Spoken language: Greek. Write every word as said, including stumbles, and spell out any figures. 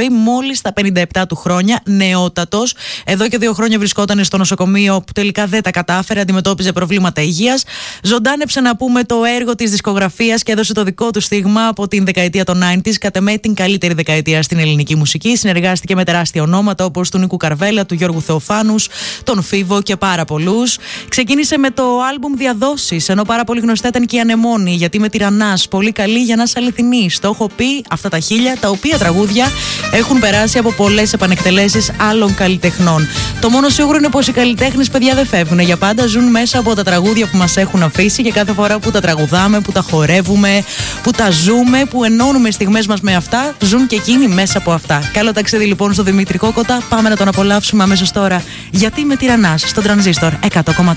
λέει μόλις στα πενήντα επτά του χρόνια, νεότατος. Εδώ και δύο χρόνια βρισκόταν στο νοσοκομείο που τελικά δεν τα κατάφερε, αντιμετώπιζε προβλήματα υγείας. Ζωντάνεψε, να πούμε, το έργο της δισκογραφίας και έδωσε το δικό του στίγμα από την δεκαετία των ενενήντα, κατ' εμέ την καλύτερη δεκαετία στην ελληνική μουσική. Συνεργάστηκε με τεράστια ονόματα όπως του Νίκου Καρβέλα, του Γιώργου Θεοφάνους, τον Φίβο και πάρα πολλούς. Ξεκίνησε με το άλμπουμ Διαδόσεις, ενώ πάρα πολύ γνωστά ήταν και η Ανεμόνη, γιατί με τυραννάς, πολύ καλή για να είσαι αληθινής. Το έχω πει αυτά τα χίλια, τα οποία τραγούδια έχουν περάσει από πολλές επανεκτελέσεις άλλων καλλιτεχνών. Το μόνο σίγουρο είναι πως οι καλλιτέχνες, παιδιά, δεν φεύγουν για πάντα, ζουν μέσα από τα τραγούδια που μας έχουν αφήσει και κάθε φορά που τα τραγουδάμε, που τα χορεύουμε, που τα ζούμε, που ενώνουμε στιγμές μας με αυτά, ζουν και εκείνοι μέσα από αυτά. Καλό ταξίδι λοιπόν στο Δημήτρη Κόκοτα, πάμε να τον απολαύσουμε αμέσως τώρα. Γιατί με τυραννάς, στον Τρανζίστορ εκατό κόμμα τέσσερα.